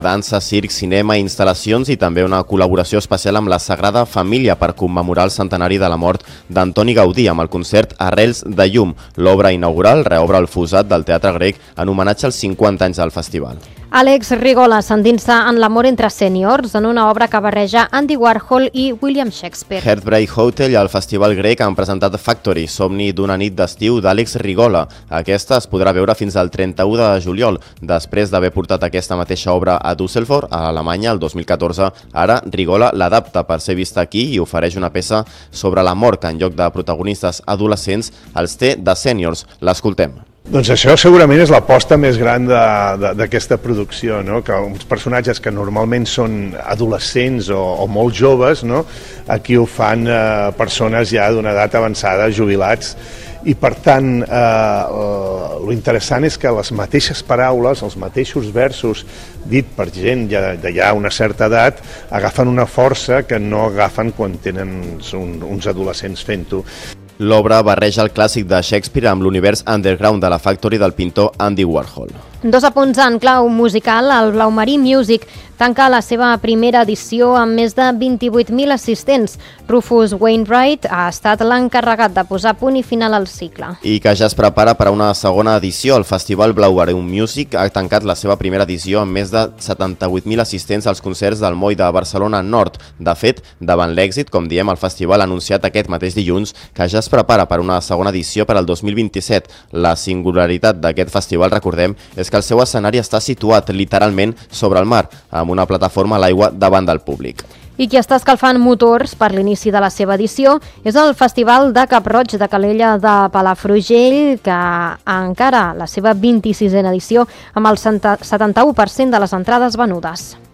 Dansa, circ, cinema, instal·lacions i també una col·laboració especial amb la Sagrada Família per commemorar el centenari de la mort d'Antoni Gaudí amb el concert Arrels de Llum. L'obra inaugural reobre el fossat del Teatre Grec en homenatge als 50 anys del festival. Àlex Rigola s'endinsa en l'amor entre sèniors en una obra que barreja Andy Warhol i William Shakespeare. Heartbreak Hotel i el Festival Grec han presentat Factory, somni d'una nit d'estiu d'Àlex Rigola. Aquesta es podrà veure fins al 31 de juliol. Després d'haver portat aquesta mateixa obra a Düsseldorf, a Alemanya, el 2014, ara Rigola l'adapta per ser vista aquí i ofereix una peça sobre l'amor que en lloc de protagonistes adolescents els té de sèniors. L'escoltem. Doncs això segurament és l'aposta més gran d'aquesta producció, no? Que uns personatges que normalment són adolescents o molt joves, no? Aquí ho fan persones ja d'una edat avançada, jubilats, i per tant lo interessant és que les mateixes paraules, els mateixos versos dit per gent de ja una certa edat agafen una força que no agafen quan tenen uns adolescents fent-ho. L'obra barreja el clàssic de Shakespeare amb l'univers underground de la Factory del pintor Andy Warhol. 2 apunts en clau musical. El Blau Marí Music tanca la seva primera edició amb més de 28.000 assistents. Rufus Wainwright ha estat l'encarregat de posar punt i final al cicle. I que ja es prepara per a una segona edició. El Festival Blau Marí Music ha tancat la seva primera edició amb més de 78.000 assistents als concerts del Moll de Barcelona Nord. De fet, davant l'èxit, com diem, el festival ha anunciat aquest mateix dilluns que ja es prepara per una segona edició per al 2027. La singularitat d'aquest festival, recordem, és que el seu escenari està situat literalment sobre el mar, amb una plataforma a l'aigua davant del públic. I qui està escalfant motors per l'inici de la seva edició és el Festival de Cap-roig de Calella de Palafrugell, que encara la seva 26a edició amb el 71% de les entrades venudes.